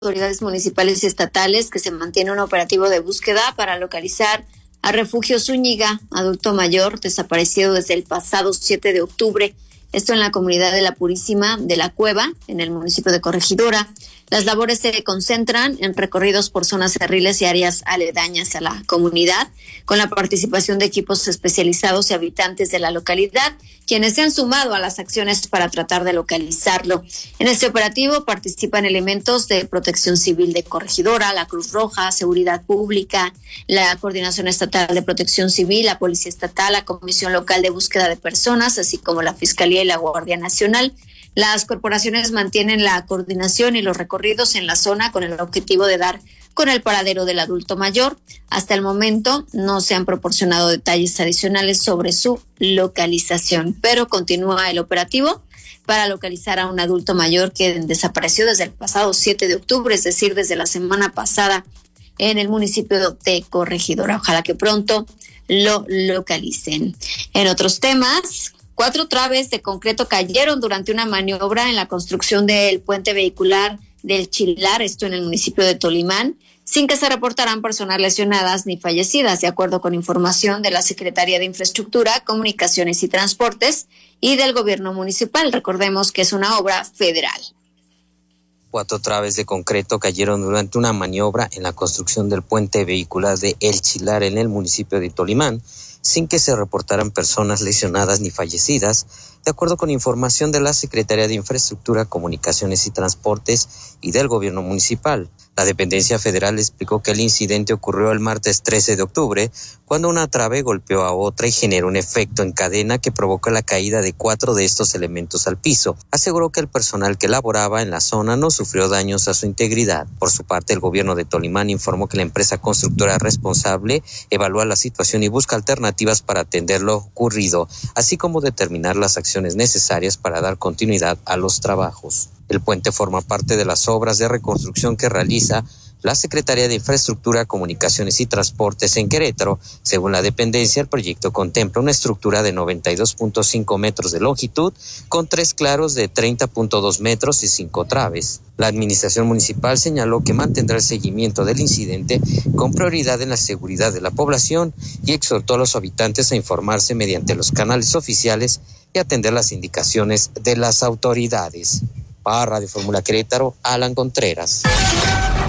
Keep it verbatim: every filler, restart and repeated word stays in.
autoridades municipales y estatales que se mantiene un operativo de búsqueda para localizar a Refugio Zúñiga, adulto mayor desaparecido desde el pasado siete de octubre. Esto en la comunidad de La Purísima de la Cueva, en el municipio de Corregidora. Las labores se concentran en recorridos por zonas cerriles y áreas aledañas a la comunidad, con la participación de equipos especializados y habitantes de la localidad, quienes se han sumado a las acciones para tratar de localizarlo. En este operativo participan elementos de Protección Civil de Corregidora, la Cruz Roja, Seguridad Pública, la Coordinación Estatal de Protección Civil, la Policía Estatal, la Comisión Local de Búsqueda de Personas, así como la Fiscalía y la Guardia Nacional. Las corporaciones mantienen la coordinación y los recorridos en la zona con el objetivo de dar con el paradero del adulto mayor. Hasta el momento no se han proporcionado detalles adicionales sobre su localización, pero continúa el operativo para localizar a un adulto mayor que desapareció desde el pasado siete de octubre, es decir, desde la semana pasada en el municipio de Corregidora. Ojalá que pronto lo localicen. En otros temas, cuatro traves de concreto cayeron durante una maniobra en la construcción del puente vehicular del Chilar, esto en el municipio de Tolimán, sin que se reportaran personas lesionadas ni fallecidas, de acuerdo con información de la Secretaría de Infraestructura, Comunicaciones y Transportes y del Gobierno Municipal. Recordemos que es una obra federal. Cuatro traves de concreto cayeron durante una maniobra en la construcción del puente vehicular de El Chilar en el municipio de Tolimán, sin que se reportaran personas lesionadas ni fallecidas, de acuerdo con información de la Secretaría de Infraestructura, Comunicaciones y Transportes y del Gobierno Municipal. La dependencia federal explicó que el incidente ocurrió el martes trece de octubre, cuando una trave golpeó a otra y generó un efecto en cadena que provocó la caída de cuatro de estos elementos al piso. Aseguró que el personal que laboraba en la zona no sufrió daños a su integridad. Por su parte, el gobierno de Tolimán informó que la empresa constructora responsable evalúa la situación y busca alternativas para atender lo ocurrido, así como determinar las acciones necesarias para dar continuidad a los trabajos. El puente forma parte de las obras de reconstrucción que realiza la Secretaría de Infraestructura, Comunicaciones y Transportes en Querétaro. Según la dependencia, el proyecto contempla una estructura de noventa y dos punto cinco metros de longitud, con tres claros de treinta punto dos metros y cinco traves. La administración municipal señaló que mantendrá el seguimiento del incidente con prioridad en la seguridad de la población y exhortó a los habitantes a informarse mediante los canales oficiales y atender las indicaciones de las autoridades. Para Radio Fórmula Querétaro, Alan Contreras.